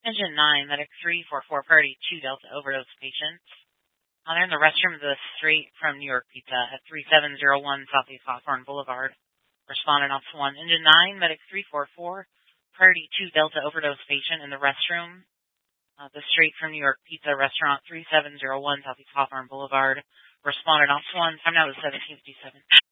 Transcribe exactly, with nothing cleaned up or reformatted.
Engine nine, Medic three four four, Priority two, Delta overdose patient. Uh, they're in the restroom of the Straight from New York Pizza at three seven zero one Southeast Hawthorne Boulevard. Respondent Officer one. Engine nine, Medic three four four, Priority two, Delta overdose patient in the restroom. Uh, the Straight from New York Pizza Restaurant, three seven zero one Southeast Hawthorne Boulevard. Respondent Officer one. Time now is seventeen fifty-seven.